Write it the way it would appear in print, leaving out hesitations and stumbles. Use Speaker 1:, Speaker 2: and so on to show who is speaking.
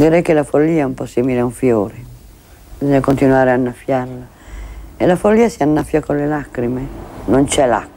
Speaker 1: Direi che la follia è un po' simile a un fiore, bisogna continuare a annaffiarla e la follia si annaffia con le lacrime, non c'è l'acqua.